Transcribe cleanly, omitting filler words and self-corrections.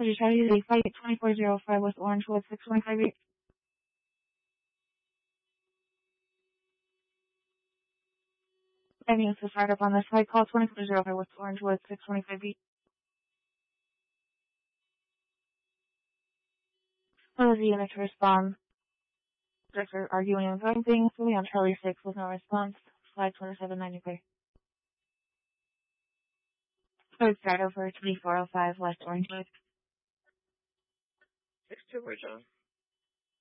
Roger, Charlie, they fight 2405 West Orangewood, 625 Any to start up on this side, call 2405 West Orangewood, 625 What was the unit to respond? Director arguing and voting, fully on Charlie 6 with no response, slide 2793. Third start over 2405 West Orangewood. 6-2, John.